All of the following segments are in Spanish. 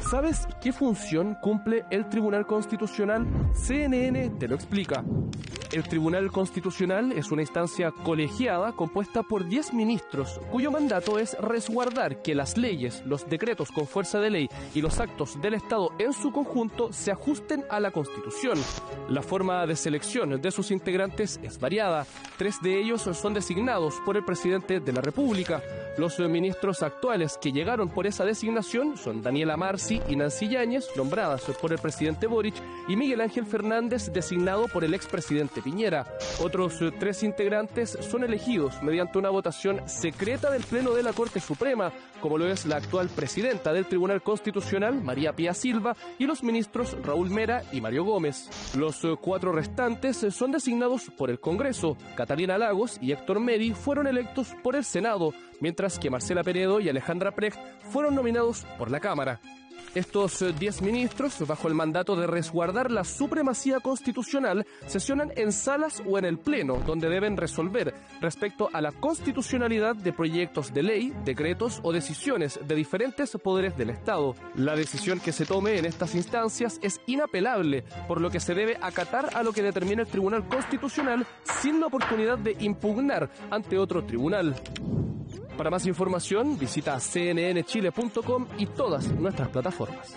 ¿Sabes qué función cumple el Tribunal Constitucional? CNN te lo explica. El Tribunal Constitucional es una instancia colegiada compuesta por 10 ministros, cuyo mandato es resguardar que las leyes, los decretos con fuerza de ley y los actos del Estado en su conjunto se ajusten a la Constitución. La forma de selección de sus integrantes es variada. 3 de ellos son designados por el presidente de la República. Los ministros actuales que llegaron por esa designación son Daniela Marci y Nancy Yáñez, nombradas por el presidente Boric, y Miguel Ángel Fernández, designado por el expresidente Piñera. Otros 3 integrantes son elegidos mediante una votación secreta del Pleno de la Corte Suprema, como lo es la actual presidenta del Tribunal Constitucional, María Pía Silva, y los ministros Raúl Mera y Mario Gómez. Los 4 restantes son designados por el Congreso. Catalina Lagos y Héctor Meri fueron electos por el Senado, mientras que Marcela Peredo y Alejandra Precht fueron nominados por la Cámara. Estos 10 ministros, bajo el mandato de resguardar la supremacía constitucional, sesionan en salas o en el Pleno, donde deben resolver respecto a la constitucionalidad de proyectos de ley, decretos o decisiones de diferentes poderes del Estado. La decisión que se tome en estas instancias es inapelable, por lo que se debe acatar a lo que determina el Tribunal Constitucional sin la oportunidad de impugnar ante otro tribunal. Para más información, visita cnnchile.com y todas nuestras plataformas.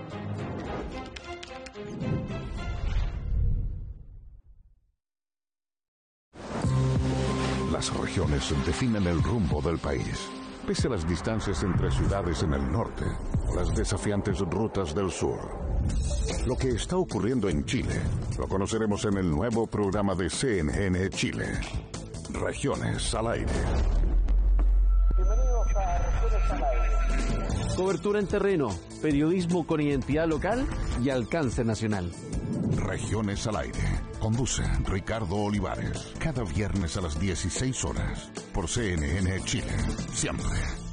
Las regiones definen el rumbo del país. Pese a las distancias entre ciudades en el norte o las desafiantes rutas del sur. Lo que está ocurriendo en Chile lo conoceremos en el nuevo programa de CNN Chile. Regiones al aire. Bienvenidos a Regiones al aire. Cobertura en terreno, periodismo con identidad local y alcance nacional. Regiones al aire. Conduce Ricardo Olivares. Cada viernes a las 16 horas. Por CNN Chile. Siempre.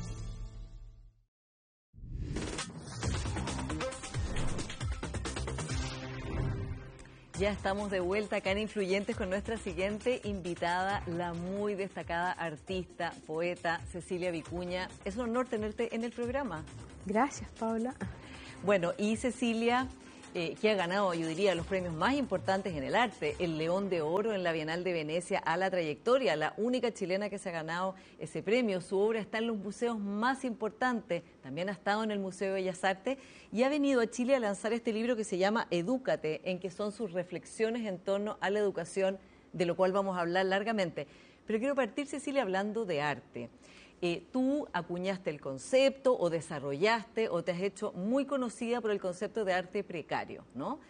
Ya estamos de vuelta acá en Influyentes con nuestra siguiente invitada, la muy destacada artista, poeta Cecilia Vicuña. Es un honor tenerte en el programa. Gracias, Paula. Bueno, y Cecilia, que ha ganado, yo diría, los premios más importantes en el arte, el León de Oro en la Bienal de Venecia a la trayectoria, la única chilena que se ha ganado ese premio. Su obra está en los museos más importantes, también ha estado en el Museo de Bellas Artes y ha venido a Chile a lanzar este libro que se llama Edúcate, en que son sus reflexiones en torno a la educación, de lo cual vamos a hablar largamente. Pero quiero partir, Cecilia, hablando de arte. Tú acuñaste el concepto o desarrollaste o te has hecho muy conocida por el concepto de arte precario, ¿no?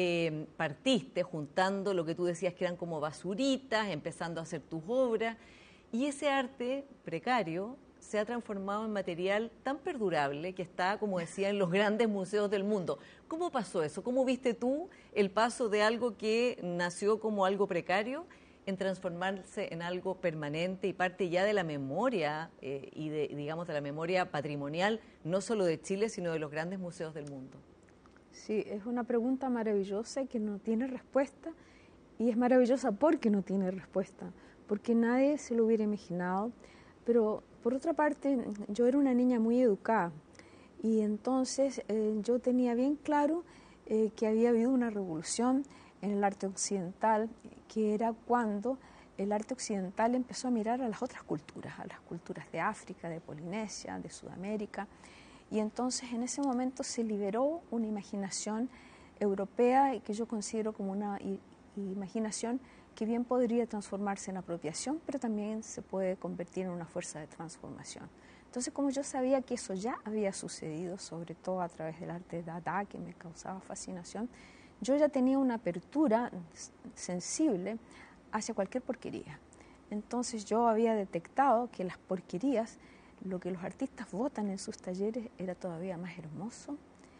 Partiste juntando lo que tú decías que eran como basuritas, empezando a hacer tus obras, y ese arte precario se ha transformado en material tan perdurable que está, como decía, en los grandes museos del mundo. ¿Cómo pasó eso? ¿Cómo viste tú el paso de algo que nació como algo precario en transformarse en algo permanente y parte ya de la memoria y de, digamos, de la memoria patrimonial, no solo de Chile, sino de los grandes museos del mundo? Sí, es una pregunta maravillosa que no tiene respuesta, y es maravillosa porque no tiene respuesta, porque nadie se lo hubiera imaginado. Pero por otra parte, yo era una niña muy educada, y entonces yo tenía bien claro que había habido una revolución en el arte occidental, que era cuando el arte occidental empezó a mirar a las otras culturas, a las culturas de África, de Polinesia, de Sudamérica, y entonces en ese momento se liberó una imaginación europea y que yo considero como una imaginación que bien podría transformarse en apropiación, pero también se puede convertir en una fuerza de transformación. Entonces, como yo sabía que eso ya había sucedido, sobre todo a través del arte Dada, que me causaba fascinación, yo ya tenía una apertura sensible hacia cualquier porquería. Entonces yo había detectado que las porquerías, lo que los artistas votan en sus talleres, era todavía más hermoso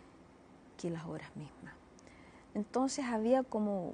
que las obras mismas. Entonces había como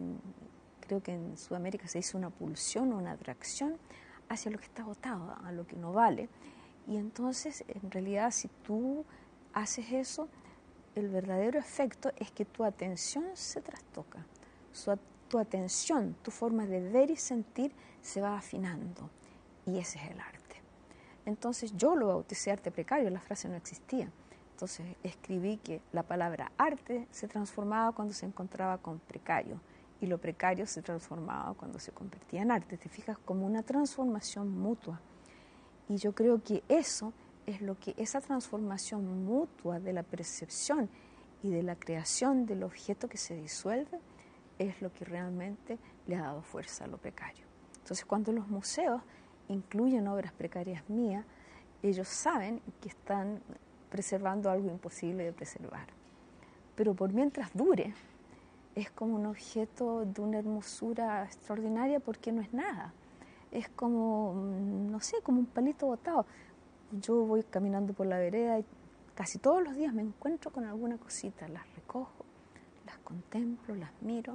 creo que en Sudamérica se dice una pulsión o una atracción hacia lo que está votado, a lo que no vale. Y entonces, en realidad, si tú haces eso, el verdadero efecto es que tu atención se trastoca, tu atención, tu forma de ver y sentir se va afinando, y ese es el arte. Entonces yo lo bauticé arte precario, la frase no existía. Entonces escribí que la palabra arte se transformaba cuando se encontraba con precario y lo precario se transformaba cuando se convertía en arte. Te fijas, como una transformación mutua. Y yo creo que eso es lo que, esa transformación mutua de la percepción y de la creación del objeto que se disuelve, es lo que realmente le ha dado fuerza a lo precario. Entonces, cuando los museos incluyen obras precarias mías, ellos saben que están preservando algo imposible de preservar. Pero por mientras dure, es como un objeto de una hermosura extraordinaria porque no es nada. Es como, no sé, como un palito botado. Yo voy caminando por la vereda y casi todos los días me encuentro con alguna cosita, las recojo, las contemplo, las miro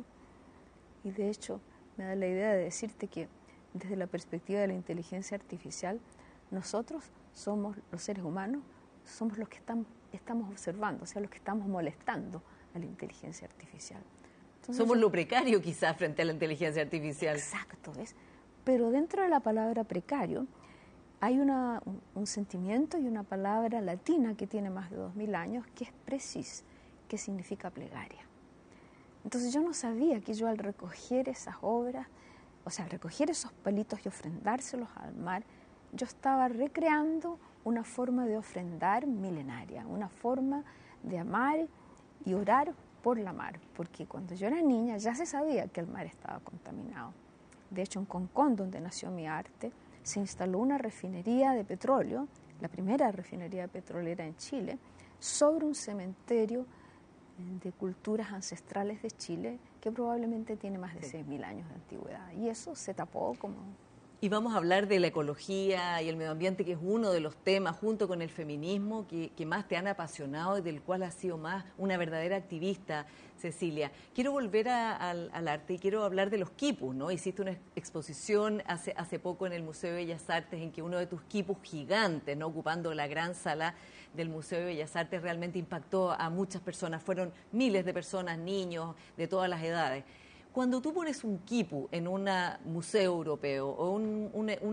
y de hecho me da la idea de decirte que desde la perspectiva de la inteligencia artificial, nosotros somos los seres humanos, somos los que estamos observando, o sea, los que estamos molestando a la inteligencia artificial. Entonces, somos lo precario quizás frente a la inteligencia artificial. Exacto, ¿ves? Pero dentro de la palabra precario hay un sentimiento y una palabra latina que tiene más de 2000 años, que es precis, que significa plegaria. Entonces yo no sabía que yo al recoger esas obras, o sea, al recoger esos palitos y ofrendárselos al mar, yo estaba recreando una forma de ofrendar milenaria, una forma de amar y orar por la mar, porque cuando yo era niña ya se sabía que el mar estaba contaminado. De hecho, en Concón, donde nació mi arte, se instaló una refinería de petróleo, la primera refinería petrolera en Chile, sobre un cementerio de culturas ancestrales de Chile que probablemente tiene más de 6.000 años de antigüedad. Y eso se tapó como... Y vamos a hablar de la ecología y el medio ambiente, que es uno de los temas, junto con el feminismo, que más te han apasionado y del cual has sido más una verdadera activista, Cecilia. Quiero volver al arte y quiero hablar de los quipus, ¿no? Hiciste una exposición hace poco en el Museo de Bellas Artes en que uno de tus quipus gigantes, ¿no?, ocupando la gran sala del Museo de Bellas Artes, realmente impactó a muchas personas. Fueron miles de personas, niños de todas las edades. Cuando tú pones un quipu en un museo europeo o un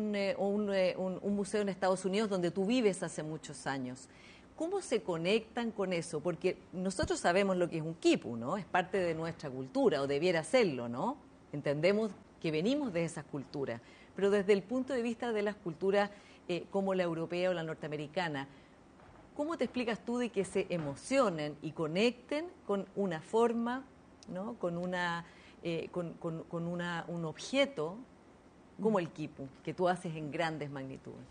museo en Estados Unidos donde tú vives hace muchos años, ¿cómo se conectan con eso? Porque nosotros sabemos lo que es un quipu, ¿no? Es parte de nuestra cultura, o debiera serlo, ¿no? Entendemos que venimos de esas culturas, pero desde el punto de vista de las culturas como la europea o la norteamericana, ¿cómo te explicas tú de que se emocionen y conecten con una forma, ¿no?, con un objeto como el quipu, que tú haces en grandes magnitudes?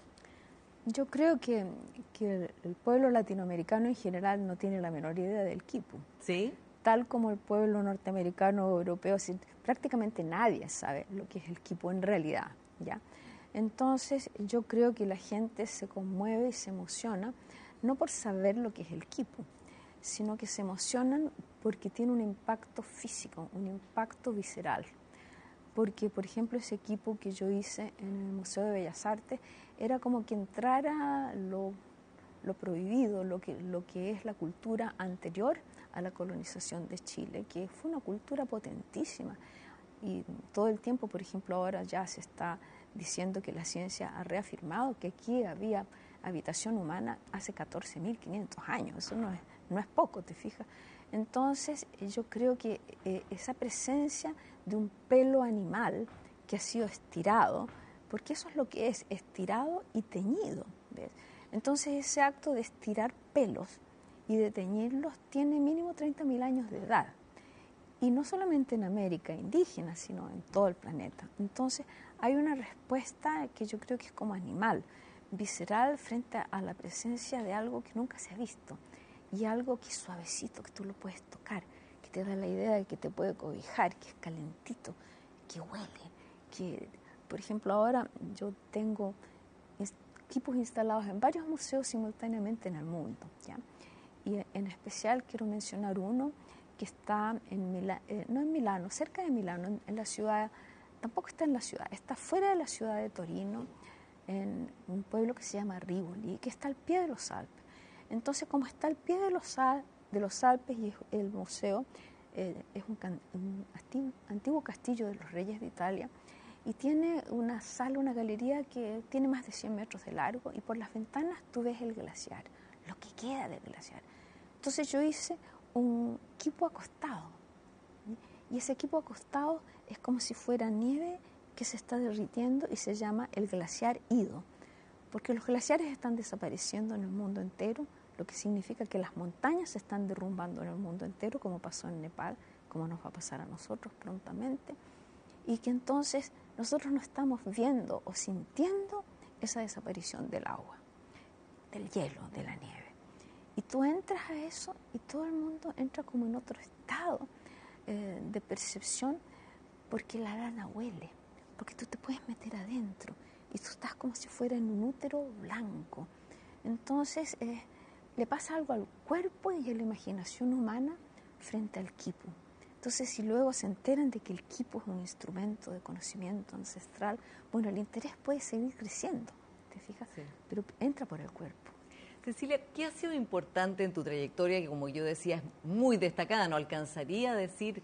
Yo creo que el pueblo latinoamericano en general no tiene la menor idea del quipu. ¿Sí? Tal como el pueblo norteamericano o europeo, prácticamente nadie sabe lo que es el quipu en realidad, ¿ya? Entonces yo creo que la gente se conmueve y se emociona, no por saber lo que es el quipu, sino que se emocionan porque tiene un impacto físico, un impacto visceral. Porque, por ejemplo, ese equipo que yo hice en el Museo de Bellas Artes era como que entrara lo prohibido, lo que es la cultura anterior a la colonización de Chile, que fue una cultura potentísima. Y todo el tiempo, por ejemplo, ahora ya se está diciendo que la ciencia ha reafirmado que aquí había habitación humana hace 14.500 años. Eso no es poco, ¿te fijas? Entonces, yo creo que esa presencia de un pelo animal que ha sido estirado, porque eso es lo que es, estirado y teñido, ¿ves? Entonces, ese acto de estirar pelos y de teñirlos tiene mínimo 30.000 años de edad. Y no solamente en América indígena, sino en todo el planeta. Entonces, hay una respuesta que yo creo que es como animal, visceral, frente a la presencia de algo que nunca se ha visto. Y algo que es suavecito, que tú lo puedes tocar, que te da la idea de que te puede cobijar, que es calentito, que huele, que, por ejemplo, ahora yo tengo equipos instalados en varios museos simultáneamente en el mundo, ¿ya? Y en especial quiero mencionar uno que está no en Milano, cerca de Milano, en la ciudad, tampoco está en la ciudad, está fuera de la ciudad de Torino, en un pueblo que se llama Rivoli, que está al pie de los Alpes. Entonces, como está al pie de los Alpes y el museo es un antiguo castillo de los reyes de Italia y tiene una sala, una galería que tiene más de 100 metros de largo y por las ventanas tú ves el glaciar, lo que queda del glaciar. Entonces yo hice un quipu acostado, y ese quipu acostado es como si fuera nieve que se está derritiendo y se llama el glaciar Ido, porque los glaciares están desapareciendo en el mundo entero, lo que significa que las montañas se están derrumbando en el mundo entero, como pasó en Nepal, como nos va a pasar a nosotros prontamente, y que entonces nosotros no estamos viendo o sintiendo esa desaparición del agua, del hielo, de la nieve. Y tú entras a eso y todo el mundo entra como en otro estado de percepción, porque la lana huele, porque tú te puedes meter adentro y tú estás como si fuera en un útero blanco. Entonces le pasa algo al cuerpo y a la imaginación humana frente al quipu. Entonces, si luego se enteran de que el quipu es un instrumento de conocimiento ancestral, bueno, el interés puede seguir creciendo, ¿te fijas? Sí. Pero entra por el cuerpo. Cecilia, ¿qué ha sido importante en tu trayectoria, que como yo decía es muy destacada? No alcanzaría a decir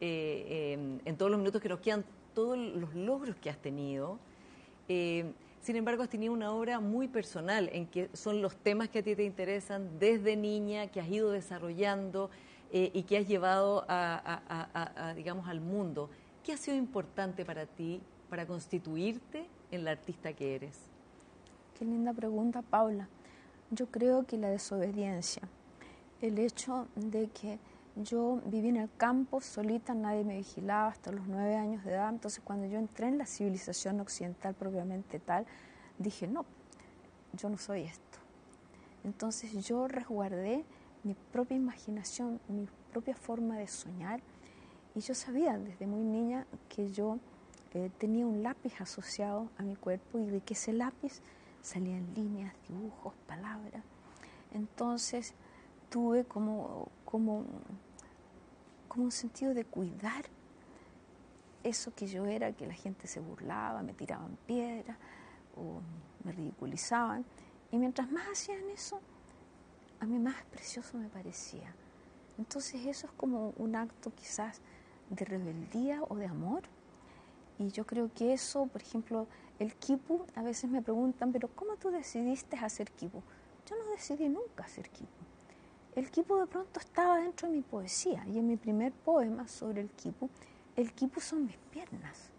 en todos los minutos que nos quedan todos los logros que has tenido. Sin embargo, has tenido una obra muy personal, en que son los temas que a ti te interesan desde niña, que has ido desarrollando y que has llevado digamos, al mundo. ¿Qué ha sido importante para ti para constituirte en la artista que eres? Qué linda pregunta, Paula. Yo creo que la desobediencia, el hecho de que yo viví en el campo solita, nadie me vigilaba hasta los 9 años de edad, entonces cuando yo entré en la civilización occidental propiamente tal, dije, no, yo no soy esto. Entonces yo resguardé mi propia imaginación, mi propia forma de soñar, y yo sabía desde muy niña que yo tenía un lápiz asociado a mi cuerpo y de que ese lápiz salían líneas, dibujos, palabras. Entonces tuve como un sentido de cuidar eso que yo era, que la gente se burlaba, me tiraban piedras o me ridiculizaban. Y mientras más hacían eso, a mí más precioso me parecía. Entonces eso es como un acto quizás de rebeldía o de amor. Y yo creo que eso, por ejemplo, el quipu, a veces me preguntan, pero ¿cómo tú decidiste hacer quipu? Yo no decidí nunca hacer quipu. El quipu de pronto estaba dentro de mi poesía, y en mi primer poema sobre el quipu son mis piernas.